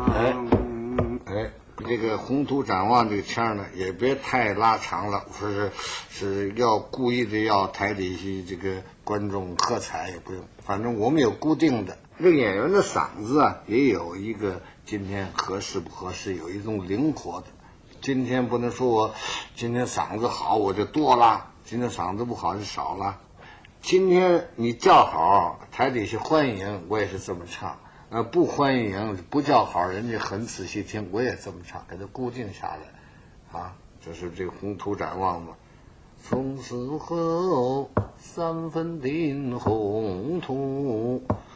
这个宏图展望这个腔呢，也别太拉长了，是要故意的要台底下这个观众喝彩也不用，反正我们有固定的。这个演员的嗓子啊，也有一个今天合适不合适，有一种灵活的。今天不能说我今天嗓子好我就多了，今天嗓子不好就少了。今天你叫好，台底下欢迎，我也是这么唱。不欢迎不叫好，人家很仔细听，我也这么唱，给它固定下来，啊，这是这个宏图展望嘛。从此后3分定宏图。